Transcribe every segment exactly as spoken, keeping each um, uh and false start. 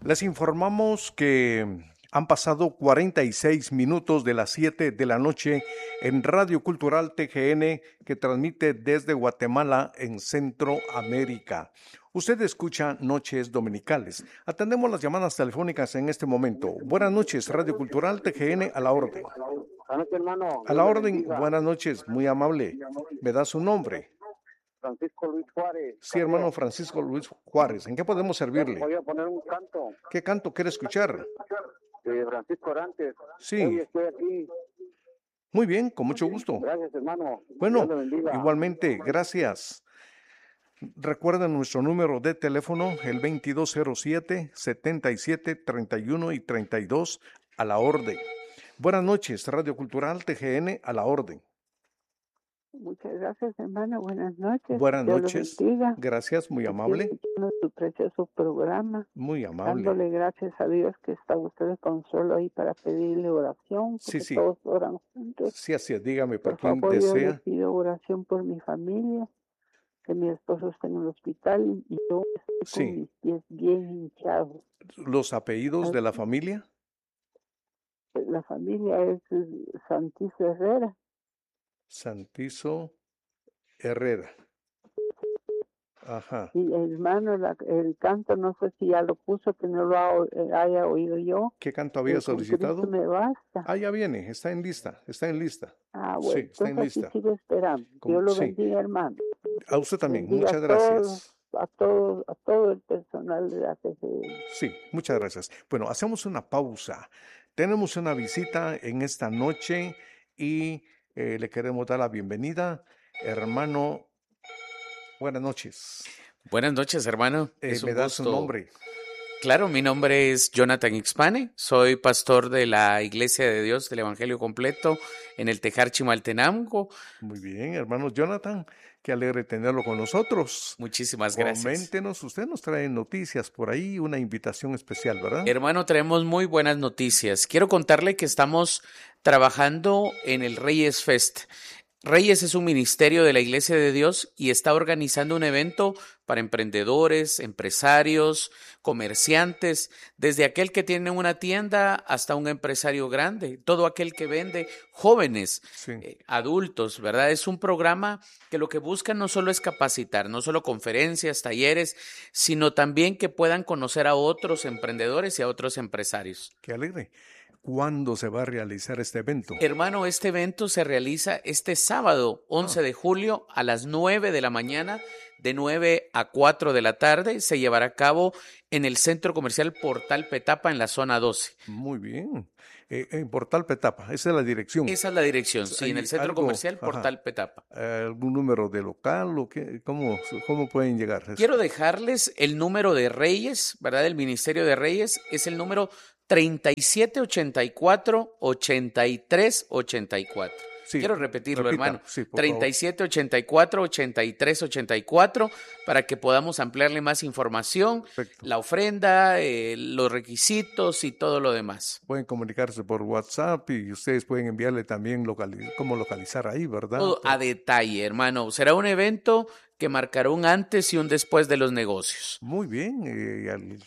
Les informamos que han pasado cuarenta y seis minutos de las siete de la noche en Radio Cultural T G N, que transmite desde Guatemala en Centroamérica. Usted escucha Noches Dominicales. Atendemos las llamadas telefónicas en este momento. Buenas noches, Radio Cultural T G N, a la orden. Buenas noches, hermano. A la orden, buenas noches, muy amable. ¿Me da su nombre? Francisco Luis Juárez. Sí, hermano Francisco Luis Juárez. ¿En qué podemos servirle? Voy a poner un canto ¿Qué canto quiere escuchar? de Francisco Orantes. Sí. Hoy estoy aquí. Muy bien, con mucho gusto. Gracias, hermano. Bueno, Dios le bendiga. igualmente, gracias. Recuerden nuestro número de teléfono, el veintidós cero siete, setenta y siete, treinta y uno y treinta y dos, a la orden. Buenas noches, Radio Cultural T G N, a la orden. Muchas gracias, hermano. Buenas noches. Buenas Dios noches. lo bendiga. Gracias, muy amable. Estoy escuchando su precioso programa. Muy amable. Dándole gracias a Dios que está usted de consuelo ahí para pedirle oración. Sí, Porque sí. todos oran juntos. Sí, así es. Dígame, Por ¿por quién favor, yo le desea? pido oración por mi familia. Que mi esposo está en el hospital y yo estoy Sí. con mis pies bien hinchados. ¿Los apellidos de la familia? La familia es eh, Santizo Herrera. Santizo Herrera. Ajá. Y hermano, la- el canto no sé si ya lo puso, que no lo ha o- eh, haya oído yo. ¿Qué canto había Eh, con solicitado? Cristo me basta. Ah, ya viene, está en lista, está en lista. Ah, Sí, bueno, está en entonces lista. aquí sigo esperando. Con- Dios lo sí. bendiga, hermano. A usted también, Bendiga muchas a gracias. todos, a todo, a todo el personal de la T G N. Sí, muchas gracias. Bueno, hacemos una pausa. Tenemos una visita en esta noche y eh, le queremos dar la bienvenida, hermano. Buenas noches. Buenas noches, hermano. Eh, Es un ¿Me da su gusto. nombre? Claro, mi nombre es Jonathan Ixpane. Soy pastor de la Iglesia de Dios del Evangelio Completo en el Tejar Chimaltenango. Muy bien, hermano Jonathan. Qué alegre tenerlo con nosotros. Muchísimas gracias. Coméntenos, usted nos trae noticias por ahí, una invitación especial, ¿verdad? Hermano, traemos muy buenas noticias. Quiero contarle que estamos trabajando en el Reyes Fest. Reyes es un ministerio de la Iglesia de Dios y está organizando un evento para emprendedores, empresarios, comerciantes, desde aquel que tiene una tienda hasta un empresario grande, todo aquel que vende, jóvenes, Sí. eh, adultos, ¿verdad? Es un programa que lo que busca no solo es capacitar, no solo conferencias, talleres, sino también que puedan conocer a otros emprendedores y a otros empresarios. Qué alegre. ¿Cuándo se va a realizar este evento? Hermano, este evento se realiza este sábado, once de julio, a las nueve de la mañana, de nueve a cuatro de la tarde. Se llevará a cabo en el Centro Comercial Portal Petapa, en la zona doce. Muy bien. Eh, en Portal Petapa, esa es la dirección. Esa es la dirección, sí, en ¿Hay el Centro algo? Comercial Ajá. Portal Petapa. ¿Algún número de local o qué? ¿Cómo, cómo pueden llegar? Quiero dejarles el número de Reyes, ¿verdad? Del Ministerio de Reyes, es el número treinta y siete ochenta y cuatro, ochenta y tres ochenta y cuatro. Sí, Quiero repetirlo, repita, hermano. sí, por treinta y siete ochenta y cuatro, ochenta y tres ochenta y cuatro, para que podamos ampliarle más información, Perfecto. la ofrenda, eh, los requisitos y todo lo demás. Pueden comunicarse por WhatsApp y ustedes pueden enviarle también locali- cómo localizar ahí, ¿verdad? Todo a detalle, hermano. Será un evento que marcará un antes y un después de los negocios. Muy bien. eh, al-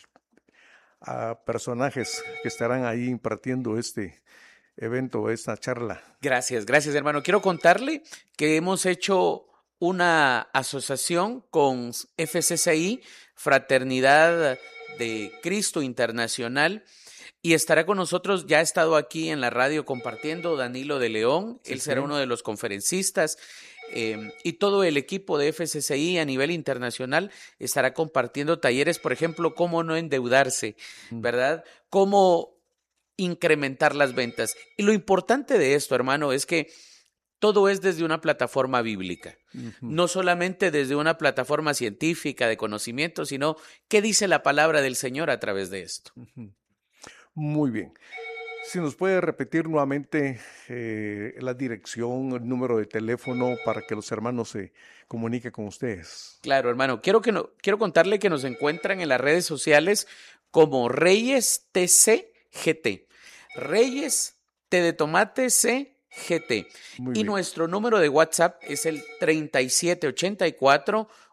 a personajes que estarán ahí impartiendo este evento, esta charla. Gracias, gracias, hermano. Quiero contarle que hemos hecho una asociación con F C C I, Fraternidad de Cristo Internacional, y estará con nosotros, ya ha estado aquí en la radio compartiendo, Danilo de León. Sí, Él será sí. uno de los conferencistas, eh, y todo el equipo de F C C I a nivel internacional estará compartiendo talleres, por ejemplo, cómo no endeudarse, Mm. ¿verdad? Cómo incrementar las ventas. Y lo importante de esto, hermano, es que todo es desde una plataforma bíblica. Ujú. No solamente desde una plataforma científica de conocimiento, sino qué dice la palabra del Señor a través de esto. Ujú. Muy bien. Si nos puede repetir nuevamente eh, la dirección, el número de teléfono para que los hermanos se comuniquen con ustedes. Claro, hermano. Quiero, que no, quiero contarle que nos encuentran en las redes sociales como Reyes T C G T. Reyes T de Tomate C G T. Muy Y bien. nuestro número de WhatsApp es el treinta y siete ochenta y cuatro,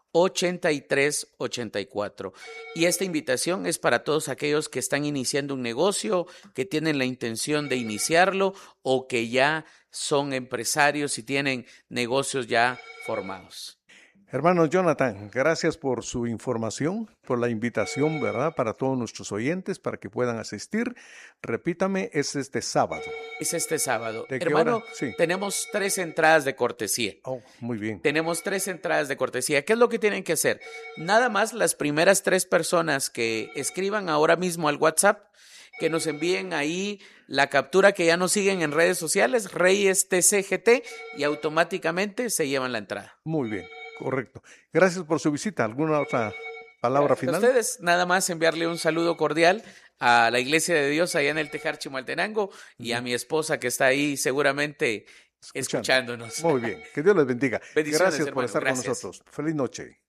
ochenta y tres ochenta y cuatro. Y esta invitación es para todos aquellos que están iniciando un negocio, que tienen la intención de iniciarlo o que ya son empresarios y tienen negocios ya formados. Hermano Jonathan, gracias por su información, por la invitación, ¿verdad? Para todos nuestros oyentes, para que puedan asistir. Repítame, es este sábado. Es este sábado. ¿De qué Hermano, hora? Sí. tenemos tres entradas de cortesía. Oh, muy bien. Tenemos tres entradas de cortesía. ¿Qué es lo que tienen que hacer? Nada más las primeras tres personas que escriban ahora mismo al WhatsApp, que nos envíen ahí la captura, que ya nos siguen en redes sociales, Reyes T C G T, y automáticamente se llevan la entrada. Muy bien, correcto. Gracias por su visita. ¿Alguna otra palabra Gracias final? a ustedes, nada más enviarle un saludo cordial a la Iglesia de Dios allá en el Tejar Chimaltenango y a mi esposa que está ahí seguramente Escuchando. escuchándonos. Muy bien, que Dios les bendiga. Bendiciones, Gracias por hermano. estar Gracias. con nosotros. Feliz noche.